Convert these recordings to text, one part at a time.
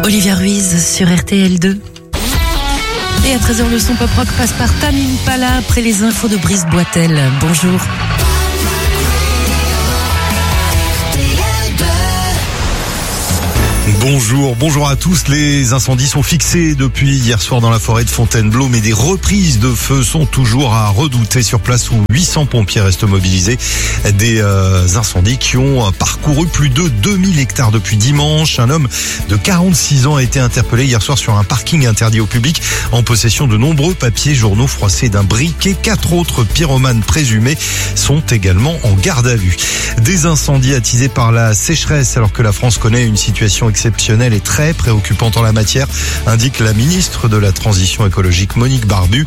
Olivia Ruiz sur RTL2. Et à 13h, le son pop rock passe par Tame Impala après les infos de Brice Boitel. Bonjour. Bonjour à tous. Les incendies sont fixés depuis hier soir dans la forêt de Fontainebleau, mais des reprises de feu sont toujours à redouter sur place où 800 pompiers restent mobilisés. Des incendies qui ont parcouru plus de 2000 hectares depuis dimanche. Un homme de 46 ans a été interpellé hier soir sur un parking interdit au public en possession de nombreux papiers journaux froissés d'un briquet. 4 autres pyromanes présumés sont également en garde à vue. Des incendies attisés par la sécheresse alors que la France connaît une situation exceptionnelle et très préoccupante en la matière, indique la ministre de la Transition écologique Monique Barbu.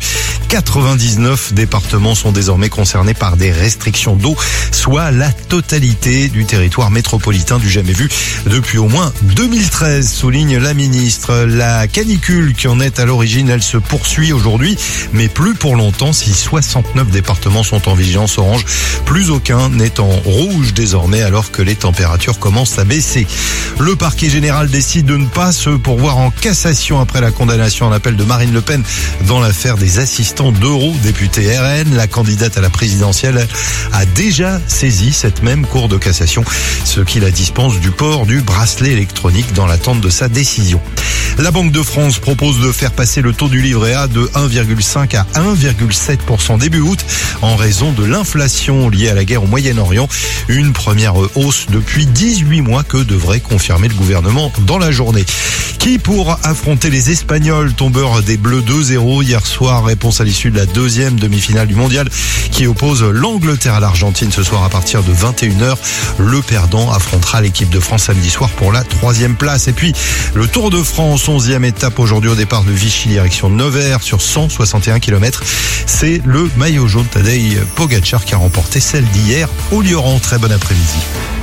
99 départements sont désormais concernés par des restrictions d'eau, soit la totalité du territoire métropolitain du jamais vu depuis au moins 2013, souligne la ministre. La canicule qui en est à l'origine, elle se poursuit aujourd'hui, mais plus pour longtemps. Si 69 départements sont en vigilance orange, plus aucun n'est en rouge désormais alors que les températures commencent à baisser. Le parquet général décide de ne pas se pourvoir en cassation après la condamnation en appel de Marine Le Pen dans l'affaire des assistants d'eurodéputés RN. La candidate à la présidentielle a déjà saisi cette même cour de cassation, ce qui la dispense du port du bracelet électronique dans l'attente de sa décision. La Banque de France propose de faire passer le taux du livret A de 1,5 à 1,7% début août en raison de l'inflation liée à la guerre au Moyen-Orient. Une première hausse depuis 18 mois que devrait confirmer le gouvernement dans la journée. Qui pour affronter les Espagnols, tombeurs des Bleus 2-0 hier soir? Réponse à l'issue de la deuxième demi-finale du mondial qui oppose l'Angleterre à l'Argentine ce soir à partir de 21h. Le perdant affrontera l'équipe de France samedi soir pour la 3e place. Et puis le Tour de France, 11e étape aujourd'hui au départ de Vichy, direction Nevers sur 161 km. C'est le maillot jaune Tadej Pogacar qui a remporté celle d'hier au Lioran. Très bon après-midi.